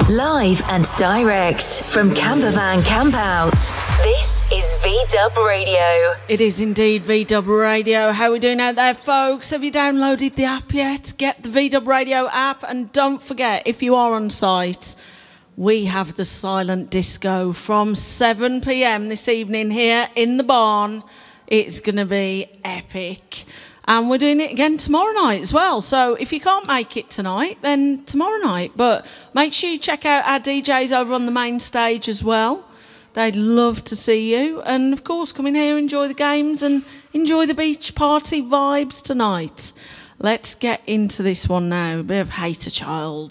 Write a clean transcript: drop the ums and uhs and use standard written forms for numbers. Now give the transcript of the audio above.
Live and direct from Campervan Campout. This is V-Dub Radio. It is indeed V-Dub Radio. How are we doing out there, folks? Have you downloaded the app yet? Get the V-Dub Radio app, and don't forget, if you are on site, we have the silent disco from 7 p.m. this evening here in the barn. It's going to be epic. And we're doing it again tomorrow night as well. So if you can't make it tonight, then tomorrow night. But make sure you check out our DJs over on the main stage as well. They'd love to see you. And, of course, come in here, enjoy the games and enjoy the beach party vibes tonight. Let's get into this one now. A bit of Hater Child.